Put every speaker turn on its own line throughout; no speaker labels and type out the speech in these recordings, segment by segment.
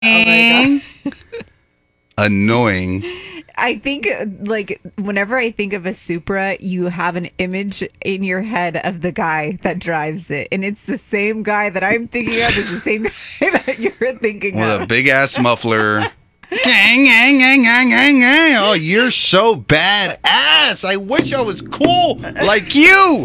Oh my God.
Annoying.
I think, like, whenever I think of a Supra, you have an image in your head of the guy that drives it. And it's the same guy that I'm thinking of is the same guy that you're thinking
With
of.
a big ass muffler. Gang, gang, gang, gang, gang, gang. Oh, you're so badass. I wish I was cool like you.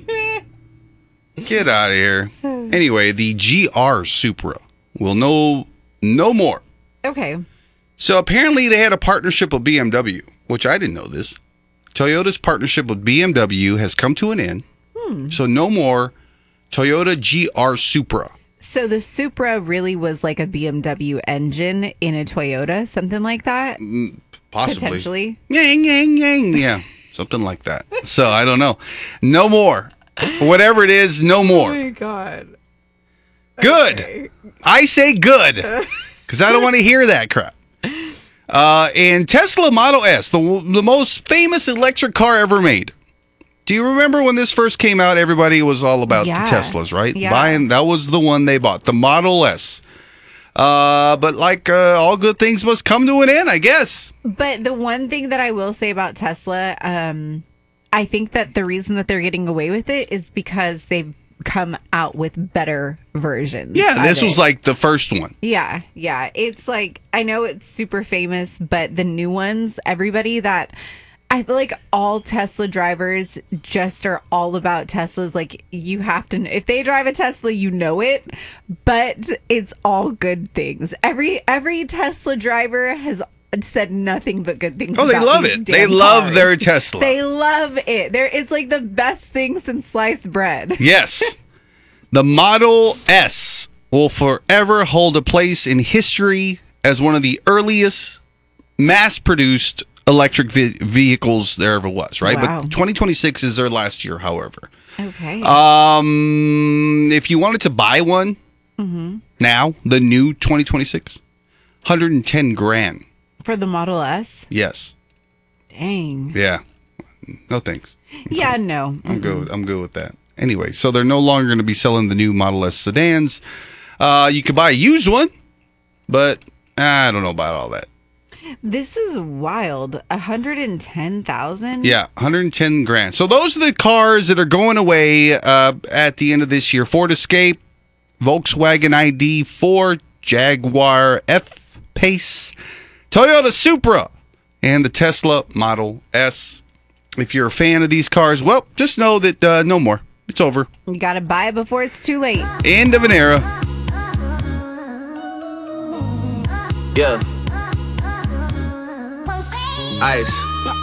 Get out of here. Anyway, the GR Supra will no more.
Okay.
So apparently they had a partnership with BMW, which I didn't know this. Toyota's partnership with BMW has come to an end. So no more Toyota GR Supra.
So the Supra really was like a BMW engine in a Toyota, something like that?
Possibly.
Potentially.
Yang, yang, yang. Yeah, something like that. So I don't know. No more. Whatever it is, no more.
Oh my God.
Good.
Okay.
I say good. Because I don't want to hear that crap. And Tesla Model S, the most famous electric car ever made. Do you remember when this first came out? Everybody was all about the Teslas, right?
Yeah.
That was the one they bought, the Model S. But like all good things must come to an end, I guess.
But the one thing that I will say about Tesla, I think that the reason that they're getting away with it is because they've come out with better versions.
Yeah, this
of
was
it.
like the first one.
Yeah. It's like, I know it's super famous, but the new ones, everybody that, I feel like all Tesla drivers just are all about Teslas. Like, you have to, if they drive a Tesla, you know it, but it's all good things. Every Tesla driver has said nothing but good things.
Oh, they
about
love
these
it.
damn
They love
cars.
their Tesla.
They love it. It's like the best thing since sliced bread.
Yes. The Model S will forever hold a place in history as one of the earliest mass-produced electric vehicles there ever was, right?
Wow.
But 2026 is their last year, however.
Okay.
If you wanted to buy one now, the new 2026, 110 grand.
For the Model S?
Yes.
Dang.
Yeah. No thanks.
Yeah, no.
I'm good with that. Anyway, so they're no longer going to be selling the new Model S sedans. You could buy a used one, but I don't know about all that.
This is wild. 110,000?
Yeah, 110 grand. So those are the cars that are going away at the end of this year. Ford Escape, Volkswagen ID4, Jaguar F-Pace, Toyota Supra, and the Tesla Model S. If you're a fan of these cars, well, just know that no more. It's over.
You got to buy it before it's too late.
End of an era.
Yeah. Ice.